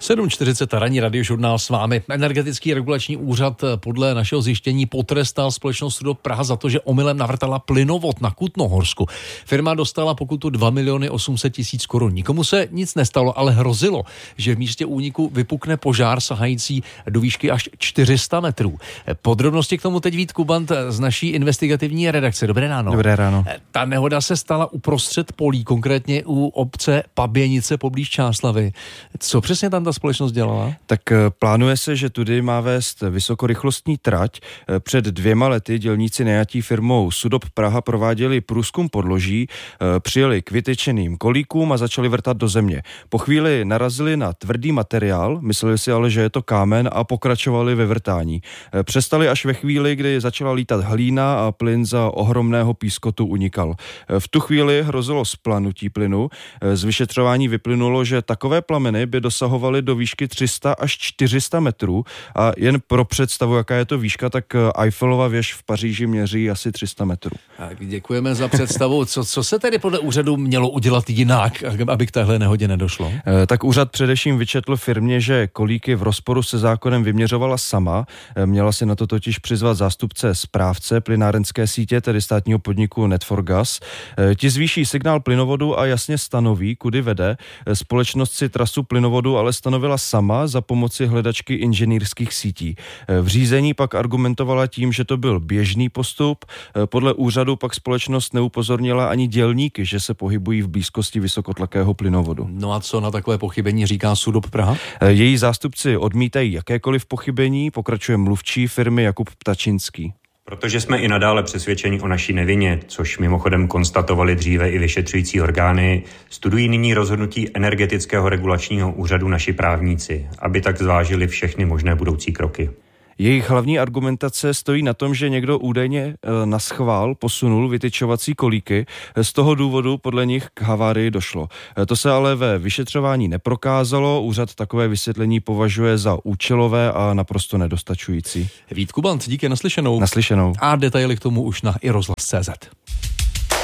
7:40 ranní radiožurnál s vámi. Energetický regulační úřad podle našeho zjištění potrestal společnost Sudop Praha za to, že omylem navrtala plynovod na Kutnohorsku. Firma dostala pokutu 2 800 000 korun. Nikomu se nic nestalo, ale hrozilo, že v místě úniku vypukne požár sahající do výšky až 400 metrů. Podrobnosti k tomu teď Vít Kubant z naší investigativní redakce. Dobré ráno. Dobré ráno. Ta nehoda se stala uprostřed polí, konkrétně u obce Paběnice poblíž Čáslavi. Co přesně tam ta společnost dělala? Tak plánuje se, že tudy má vést vysokorychlostní trať. Před 2 lety dělníci najatí firmou Sudop Praha prováděli průzkum podloží, přijeli k vytyčeným kolíkům a začali vrtat do země. Po chvíli narazili na tvrdý materiál, mysleli si ale, že je to kámen a pokračovali ve vrtání. Přestali až ve chvíli, kdy začala lítat hlína a plyn za ohromného pískotu unikal. V tu chvíli hrozilo splanutí plynu. Z vyšetřování vyplynulo, že takové plameny by dosahovaly do výšky 300 až 400 metrů a jen pro představu, jaká je to výška, tak Eiffelova věž v Paříži měří asi 300 metrů. Tak děkujeme za představu. Co se tedy podle úřadu mělo udělat jinak, aby k téhle nehodě nedošlo? Tak úřad především vyčetl firmě, že kolíky v rozporu se zákonem vyměřovala sama. Měla si na to totiž přizvat zástupce správce plynárenské sítě, tedy státního podniku Net4Gas. Ti zvýší signál plynovodu a jasně stanoví, kudy vede. Společnost si trasu plynovodu ale stanovila sama za pomoci hledačky inženýrských sítí. V řízení pak argumentovala tím, že to byl běžný postup. Podle úřadu pak společnost neupozornila ani dělníky, že se pohybují v blízkosti vysokotlakého plynovodu. No a co na takové pochybení říká Sudop Praha? Její zástupci odmítají jakékoliv pochybení, pokračuje mluvčí firmy Jakub Ptačinský. Protože jsme i nadále přesvědčeni o naší nevině, což mimochodem konstatovali dříve i vyšetřující orgány, studují nyní rozhodnutí Energetického regulačního úřadu naši právníci, aby tak zvážili všechny možné budoucí kroky. Jejich hlavní argumentace stojí na tom, že někdo údajně naschvál posunul vytyčovací kolíky. Z toho důvodu podle nich k havárii došlo. To se ale ve vyšetřování neprokázalo. Úřad takové vysvětlení považuje za účelové a naprosto nedostačující. Vít Kubant, díky, naslyšenou. Naslyšenou. A detaily k tomu už na iRozhlas.cz.